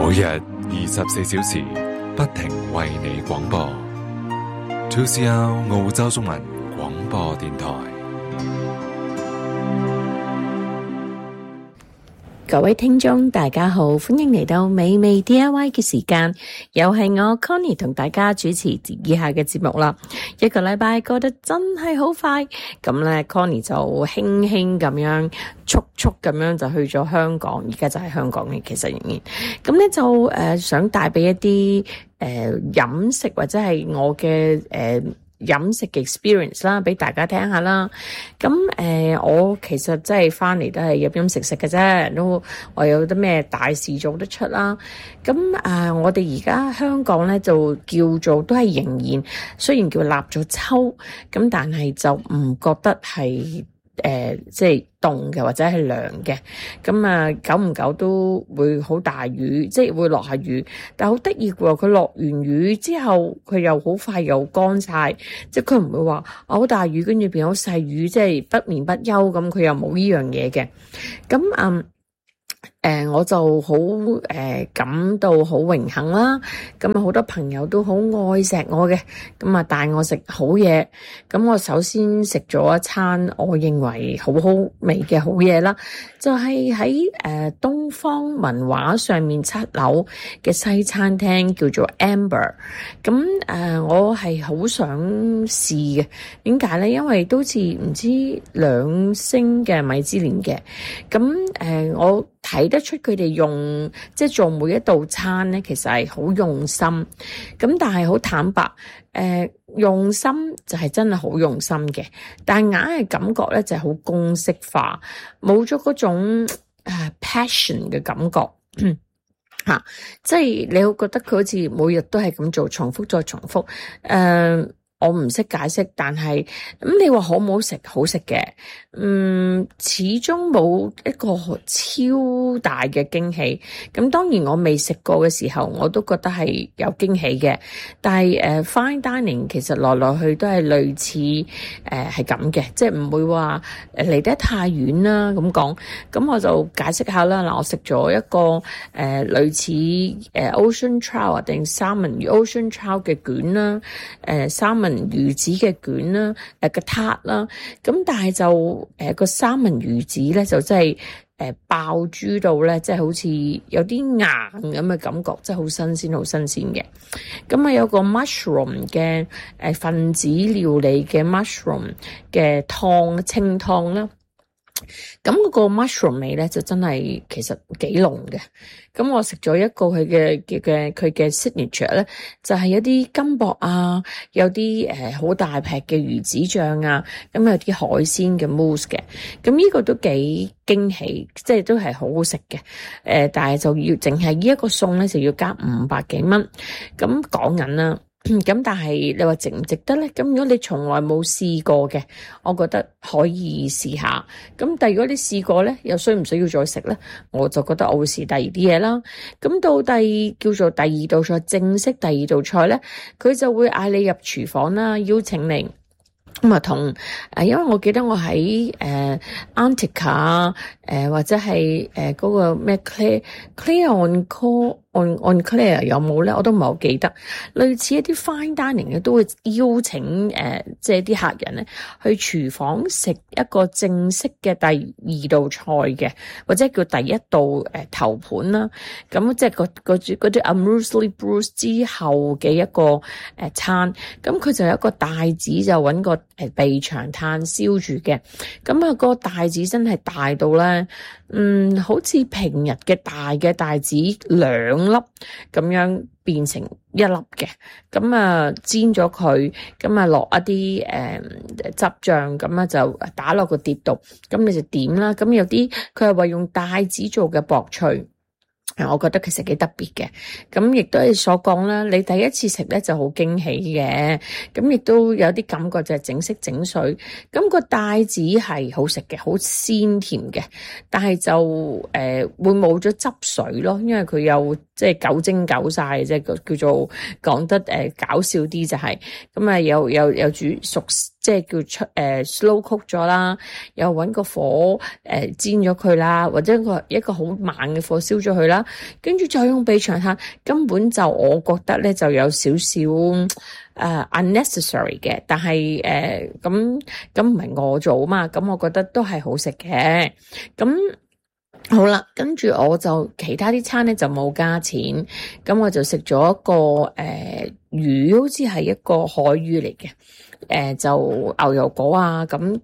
每日24小時不停為你廣播 2CR 澳洲中文廣播電台。 各位聽眾大家好，歡迎嚟到美味 DIY 嘅時間，又係我 Connie 同大家主持以下嘅節目啦。一個禮拜過得真係好快，咁咧 Connie 就輕輕咁樣速咁樣就去咗香港，而家就喺香港嘅，其實仍然咁咧就想帶俾一啲飲食或者係我嘅飲食嘅 experience 啦，俾大家聽下啦。咁我其實真係翻嚟都係飲食嘅啫，都我有啲咩大事做得出啦。咁我哋而家香港咧就叫做都係仍然，雖然叫立咗秋，咁但係就唔覺得係即係凍嘅或者係涼嘅，咁久唔久都會好大雨，即係會落下雨，但係好得意喎，佢落完雨之後，佢又好快又乾晒，即係佢唔會話好大雨跟住變好細雨，即係不眠不休咁，佢又冇呢樣嘢嘅，咁我就好感到好榮幸啦，咁好多朋友都好愛錫我嘅，咁帶我食好嘢，咁我首先食咗一餐我認為好好味嘅好嘢啦，就係喺東方文華上面7樓嘅西餐廳叫做 Amber， 咁我係好想試嘅，點解咧？因為都似唔知2星嘅米芝蓮嘅，咁我睇得出佢哋用即係做每一道餐咧，其實係好用心。咁但係好坦白，用心就係真係好用心嘅，但係硬係感覺咧就係好公式化，冇咗嗰種passion 嘅感覺。即係你會覺得佢好似每日都係咁做，重複再重複。我唔識解釋，但係咁你話好唔好食？好食嘅，始終冇一個超大嘅驚喜。咁當然我未食過嘅時候，我都覺得係有驚喜嘅。但係fine dining 其實來來去都係類似係咁嘅，即係唔會話離得太遠啦咁講。咁我就解釋下啦。嗱，我食咗一個類似Ocean Trout 定三文魚 Ocean Trout 嘅卷啦，三文魚子嘅卷啦，個撻啦，咁但係就個三文魚子咧就真係爆珠到咧，即係好似有啲硬咁嘅感覺，即係好新鮮，好新鮮嘅。咁有個 mushroom 嘅分子料理嘅 mushroom 嘅湯清湯啦。咁嗰個 mushroom 味咧就真係其實幾濃嘅。咁我食咗一個佢嘅 signature 咧，就係有啲金箔啊，有啲好大劈嘅魚子醬啊，咁有啲海鮮嘅 mousse 嘅。咁呢個都幾驚喜，即係都係好好食嘅。但係就要淨係呢一個餸咧就要加500幾蚊，咁講緊啦。咁但係你話值唔值得咧？咁如果你從來冇試過嘅，我覺得可以試下。咁但係如果你試過咧，又需唔需要再食咧？我就覺得我會試第二啲嘢啦。咁到叫做第二道菜，正式第二道菜咧，佢就會嗌你入廚房啦，邀請你。咁因為我記得我喺Antica 或者係嗰個咩 Claire on Claire 有冇咧？我都唔係好記得。類似一啲 fine dining 嘅都會邀請即係啲客人咧去廚房食一個正式嘅第二道菜嘅，或者叫第一道頭盤啦。咁即係嗰啲 Muesli Brews 之後嘅一個餐。咁佢就有一個帶子，就揾個備長炭燒住嘅。咁個帶子真係大到咧，好似平日嘅大嘅帶子2粒咁樣變成1粒嘅，咁煎咗佢，咁落一啲汁醬，咁就打落個碟度，咁你就點啦。咁有啲佢係話用帶子做嘅薄脆。我覺得其實幾特別嘅，咁亦都係所講啦。你第一次食咧就好驚喜嘅，咁亦都有啲感覺就係整色整水。咁個帶子係好食嘅，好鮮甜嘅，但係就會冇咗汁水咯，因為佢有即係九精九晒嘅，即係叫做講得搞笑啲就係咁啊，又煮熟，即係叫出slow cook 咗啦，又搵個火煎咗佢啦，或者一個好猛嘅火燒咗佢啦，跟住再用備長炭，根本就我覺得咧就有少少unnecessary 嘅，但係咁唔係我做嘛，咁我覺得都係好食嘅，咁。好啦，跟住我就其他啲餐咧就冇加錢，咁我就食咗一個魚，好似係一個海魚嚟嘅，就牛油果啊，咁